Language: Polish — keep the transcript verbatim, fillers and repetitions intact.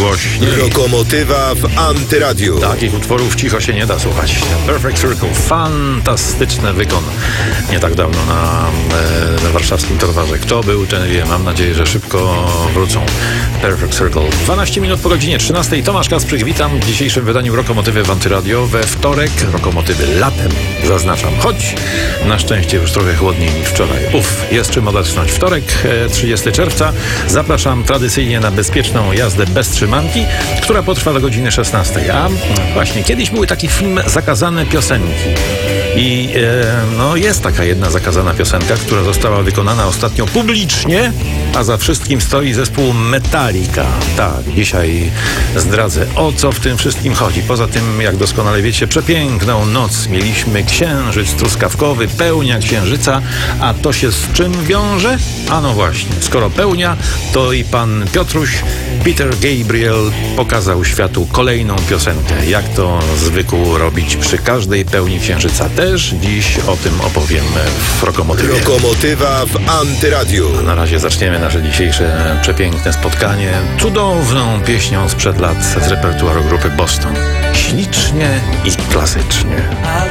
głośniej. Lokomotywa w Antyradiu. Takich utworów cicho się nie da słuchać. Perfect Circle, fantastyczny wykon. Nie tak dawno na, e, na warszawskim Torwarze. Kto był, ten wie. Mam nadzieję, że szybko wrócą. Perfect Circle. dwanaście minut po godzinie trzynastej. Tomasz Kasprzyk, witam w dzisiejszym wydaniu Lokomotywy w Antyradio. We wtorek Lokomotywy latem, zaznaczam. Choć na szczęście już trochę chłodniej niż wczoraj. Uf, jest czym odetchnąć. Wtorek, trzydziestego czerwca. Zapraszam tradycyjnie na bezpieczną jazdę bez trzymanki, która potrwa do godziny szesnastej. A właśnie, kiedyś były taki film Zakazane piosenki. I e, no jest taka jedna zakazana piosenka, która została wykonana ostatnio publicznie, a za wszystkim stoi zespół Metallica. Tak, dzisiaj zdradzę, o co w tym wszystkim chodzi. Poza tym, jak doskonale wiecie, przepiękną noc mieliśmy, księżyc truskawkowy, pełnia księżyca, a to się z czym wiąże? A no właśnie, skoro pełnia, to i pan Piotruś, Peter Gabriel pokazał światu kolejną piosenkę, jak to zwykł robić przy każdej pełni księżyca. Też dziś o tym opowiem w Lokomotywie. Lokomotywa w Antyradiu. A na razie zaczniemy nasze dzisiejsze przepiękne spotkanie cudowną pieśnią sprzed lat z repertuaru grupy Boston. Ślicznie i klasycznie.